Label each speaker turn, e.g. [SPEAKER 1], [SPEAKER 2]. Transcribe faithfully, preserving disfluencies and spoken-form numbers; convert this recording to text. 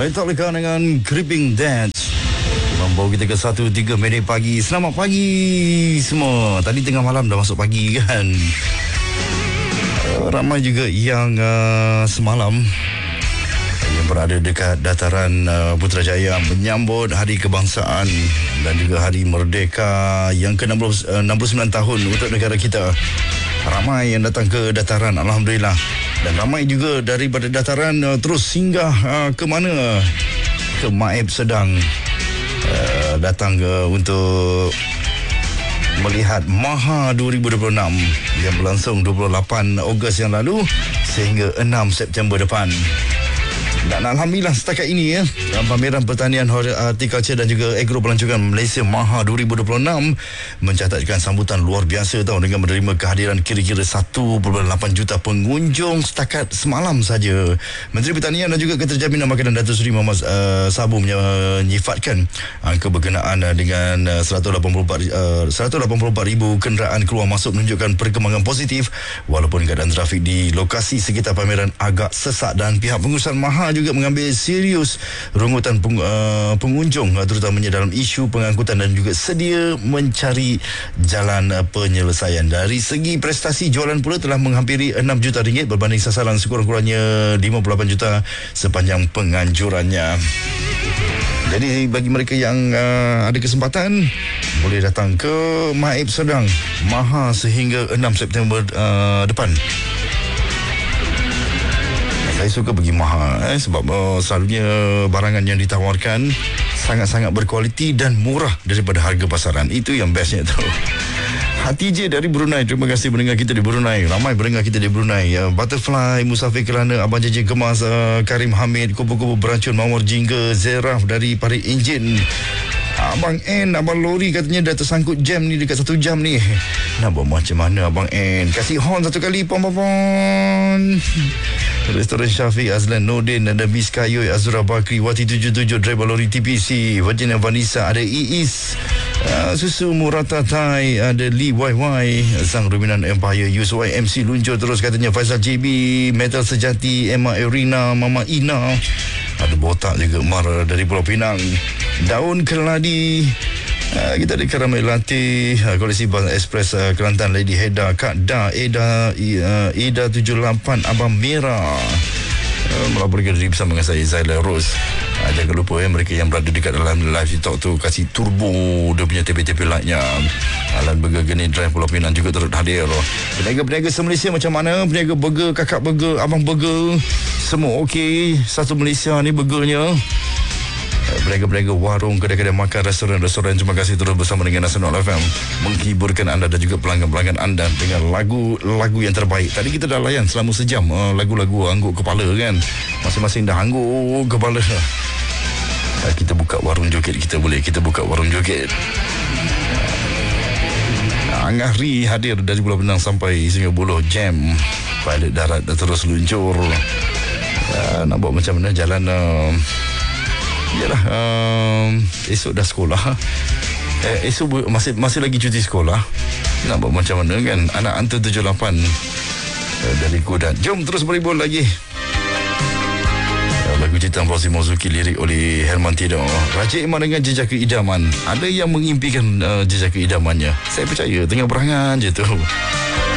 [SPEAKER 1] Metallica dengan Creeping Dance membawa kita ke satu tiga minit pagi. Selamat pagi semua. Tadi tengah malam dah masuk pagi kan. uh, Ramai juga yang uh, semalam yang berada dekat dataran uh, Putrajaya menyambut Hari Kebangsaan dan juga Hari Merdeka yang ke enam puluh sembilan tahun untuk negara kita. Ramai yang datang ke dataran, alhamdulillah. Dan ramai juga daripada dataran uh, terus singgah uh, ke mana? Ke Maib Sedang. Uh, datang ke untuk melihat Maha dua ribu dua puluh enam yang berlangsung dua puluh lapan Ogos yang lalu sehingga enam September depan. Dan alhamdulillah setakat ini ya, pameran pertanian, horticulture dan juga agro pelancongan Malaysia Maha dua ribu dua puluh enam mencatatkan sambutan luar biasa tau, dengan menerima kehadiran kira-kira satu perpuluhan lapan juta pengunjung setakat semalam saja. Menteri Pertanian dan juga Keterjaminan Makanan Datuk Seri Muhammad uh, Sabu menyifatkan angka berkenaan uh, dengan uh, seratus lapan puluh empat ribu kenderaan keluar masuk menunjukkan perkembangan positif walaupun keadaan trafik di lokasi sekitar pameran agak sesak, dan pihak pengurusan Maha juga mengambil serius rungutan peng, uh, pengunjung uh, terutamanya dalam isu pengangkutan dan juga sedia mencari jalan uh, penyelesaian. Dari segi prestasi jualan pula telah menghampiri enam juta ringgit berbanding sasaran sekurang-kurangnya lima puluh lapan juta sepanjang penganjurannya. Jadi bagi mereka yang uh, ada kesempatan boleh datang ke Maib Sedang Maha sehingga enam September uh, depan. Saya suka pergi Maha eh, sebab uh, selalunya barangan yang ditawarkan sangat-sangat berkualiti dan murah daripada harga pasaran. Itu yang bestnya tu. Hati je dari Brunei, terima kasih mendengar kita di Brunei. Ramai mendengar kita di Brunei. uh, Butterfly, Musafir Kerana, Abang Jeje Kemas, uh, Karim Hamid, Kupu-Kupu Beracun, Mawar Jingga, Zeraf dari Parit Enjin, Abang N, Abang Lori katanya dah tersangkut jam ni dekat satu jam ni. Nak buat macam mana Abang N? Kasih horn satu kali, pom-pom-pom. Restoran Syafiq, Azlan Nordin, ada Miss Kayoy, Azura Bakri, Wati tujuh tujuh, driver lori T P C, Virginia Vanessa, ada Iis, uh, Susu Murata Thai, ada Lee Y Y, Sang Ruminan Empire, Yus Y, M C Luncur terus katanya, Faisal J B, Metal Sejati, Emma Erina, Mama Ina, ada Botak juga, Mar dari Pulau Pinang, Daun Keladi. Uh, kita ada Karamel Latte, uh, koleksi Bang Express, uh, Kelantan, Lady Heda, Kak Da, Eda, uh, Eda tujuh lapan, Abang Merah, uh, melaporkan diri bersama dengan saya, Zaila Rose. uh, Jangan lupa ya, mereka yang berada dekat dalam live TikTok tu kasih turbo dia punya T P T P lightnya. Alan Burger Geni Drive Pulau Pinang juga turut hadir. Peniaga-peniaga se-Malaysia macam mana? Peniaga burger, kakak burger, abang burger, semua okey. Satu Malaysia ni burgernya. Peniaga-peniaga warung, kedai-kedai makan, restoran-restoran, terima kasih terus bersama dengan Nasional F M menghiburkan anda dan juga pelanggan-pelanggan anda dengan lagu-lagu yang terbaik. Tadi kita dah layan selama sejam uh, lagu-lagu angguk kepala kan. Masing-masing dah angguk kepala. uh, Kita buka warung joget kita boleh. Kita buka warung joget. uh, Angahri hadir dari Pulau Pinang sampai Sungai Buloh. Jam pilot darat dah terus luncur. uh, Nak buat macam mana jalan uh, Yalah, um, esok dah sekolah. eh, Esok masih masih lagi cuti sekolah. Nak buat macam mana kan. Anak hantar tujuh lapan uh, dari Kudat. Jom terus berhibur lagi. uh, Lagu Ciptaan Fauzi Mozuki, lirik oleh Herman Tido. Raja Iman dengan Jejaka Idaman. Ada yang mengimpikan uh, jejaka idamannya. Saya percaya tengah berangan je tu.